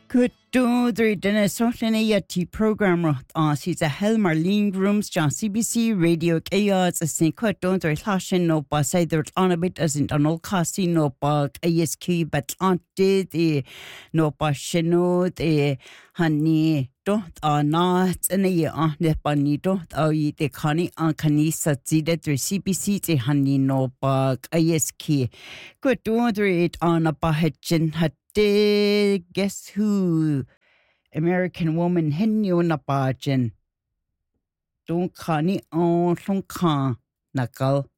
Good dúdri duna sotna yeti program he's a hel Marlene Grooms John CBC Radio Chaos a sin quite dúdri hlashin no ba seidir anabit as in an casti no ba ASQ but did no ba shino honey dot not in a ne banito au de cani an canisa zide through CBC te honey no ba ASQ. Good dúdri it on a bahajin hat guess who American woman henyo na bajin don't kani on long kan nakal